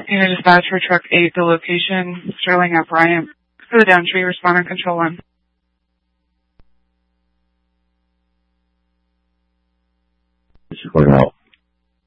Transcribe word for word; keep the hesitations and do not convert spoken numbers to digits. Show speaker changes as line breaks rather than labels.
Unit dispatch for truck eight, the location, Sterling at Bryant. For the down tree, respond on control one.
It's going out.